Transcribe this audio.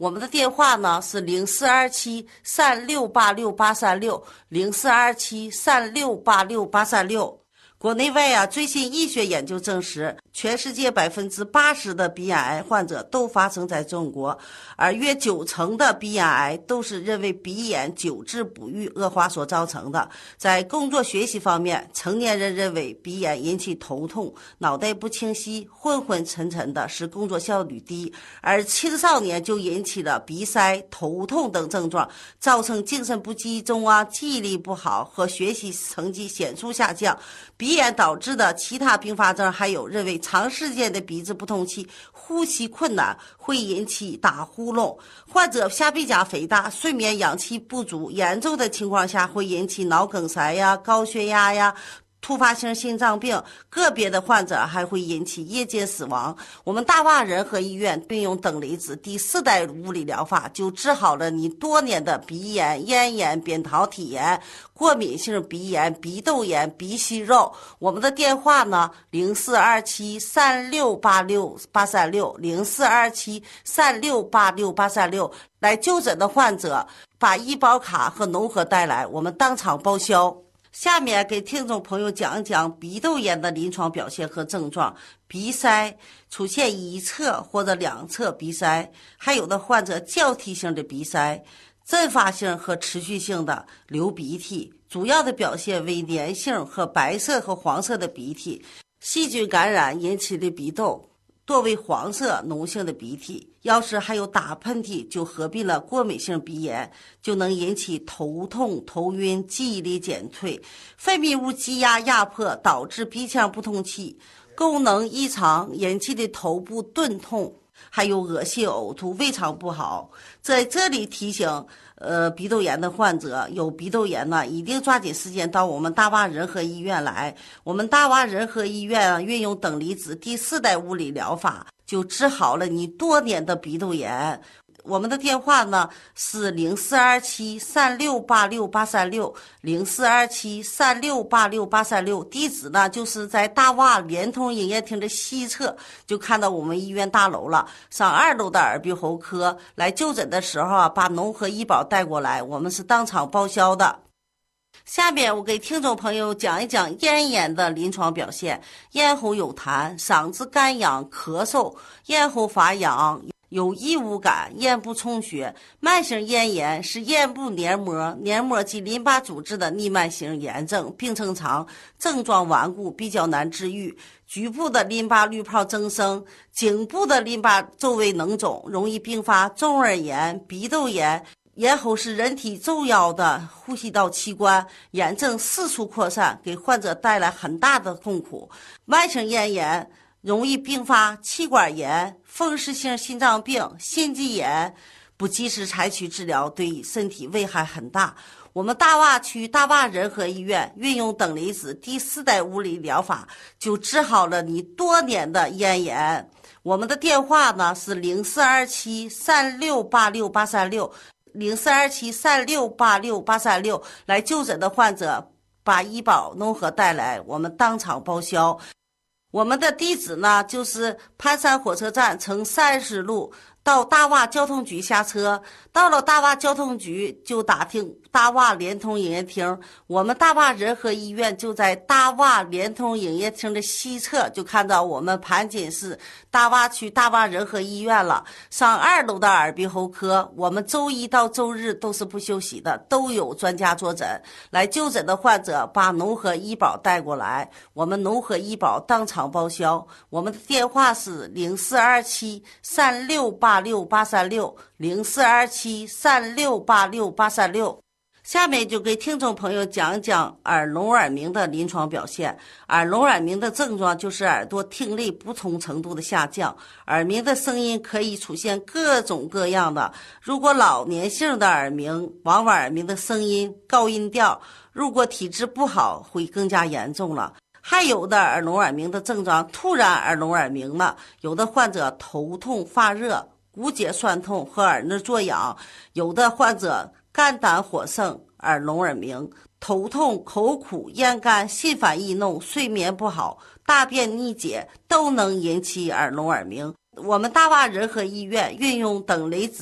我们的电话呢是0427368636，0427368636。国内外啊，最新医学研究证实，全世界80%的鼻咽癌患者都发生在中国，而约90%的鼻咽癌都是因为鼻炎久治不愈恶化所造成的。在工作学习方面，成年人认为鼻炎引起头痛、脑袋不清晰、昏昏沉沉的，使工作效率低，而青少年就引起了鼻塞、头痛等症状，造成精神不集中啊、记忆力不好和学习成绩显著下降。鼻炎导致的其他并发症还有认为长时间的鼻子不通气、呼吸困难会引起打呼噜，患者下鼻甲肥大、睡眠氧气不足，严重的情况下会引起脑梗塞呀、高血压呀、突发性心脏病，个别的患者还会引起夜间死亡。我们大洼仁和医院并用等离子第4代物理疗法，就治好了你多年的鼻炎、咽炎、扁桃体炎、过敏性鼻炎、鼻窦炎、鼻息肉。我们的电话呢，0427368366，0427368366，来就诊的患者把医保卡和农合带来，我们当场报销。下面给听众朋友讲一讲鼻窦炎的临床表现和症状。鼻塞出现一侧或者两侧鼻塞，还有的患者交替性的鼻塞，阵发性和持续性的流鼻涕，主要的表现为粘性和白色和黄色的鼻涕，细菌感染引起的鼻窦多为黄色脓性的鼻涕，要是还有打喷嚏，就合并了过敏性鼻炎，就能引起头痛、头晕、记忆力减退，分泌物积压压迫，导致鼻腔不通气，功能异常引起的头部钝痛，还有恶心呕吐、胃肠不好。在这里提醒鼻窦炎的患者，有鼻窦炎呢，一定抓紧时间到我们大洼仁和医院来。我们大洼仁和医院运用等离子第4代物理疗法，就治好了你多年的鼻窦炎。我们的电话呢是0427368366，0427368366，地址呢就是在大洼联通营业厅的西侧，就看到我们医院大楼了。上2楼的耳鼻喉科来就诊的时候啊，把农合医保带过来，我们是当场报销的。下面我给听众朋友讲一讲咽炎的临床表现。咽喉有痰，嗓子干痒、咳嗽，咽喉发痒，有异物感，咽部充血。慢性咽炎是咽部黏膜及淋巴组织的逆慢性炎症，病程长，症状顽固，比较难治愈。局部的淋巴滤泡增生，颈部的淋巴周围脓肿，容易并发中耳炎、鼻窦炎。咽喉是人体重要的呼吸道器官，炎症四处扩散，给患者带来很大的痛苦。慢性咽炎容易并发气管炎、风湿性心脏病、心肌炎，不及时采取治疗，对身体危害很大。我们大洼区大洼仁和医院运用等离子第4代物理疗法，就治好了你多年的咽炎。我们的电话呢是0427368366，0427368366，来就诊的患者把医保农合带来，我们当场报销。我们的地址呢就是盘山火车站乘30路到大洼交通局下车，到了大洼交通局就打听大洼联通营业厅，我们大洼仁和医院就在大洼联通营业厅的西侧，就看到我们盘锦市大洼区大洼仁和医院了。上2楼的耳鼻喉科，我们周一到周日都是不休息的，都有专家坐诊。来就诊的患者把农合医保带过来，我们农合医保当场报销。我们的电话是0427368636，0427368636。下面就给听众朋友讲一讲耳聋耳鸣的临床表现。耳聋耳鸣的症状就是耳朵听力不同程度的下降，耳鸣的声音可以出现各种各样的。如果老年性的耳鸣，往往耳鸣的声音高音调，如果体质不好会更加严重了。还有的耳聋耳鸣的症状突然耳聋耳鸣了，有的患者头痛发热、骨节酸痛和耳内作痒，有的患者肝胆火盛、耳聋耳鸣，头痛、口苦、咽干、心烦易怒、睡眠不好、大便逆解都能引起耳聋耳鸣。我们大洼仁和医院运用等离子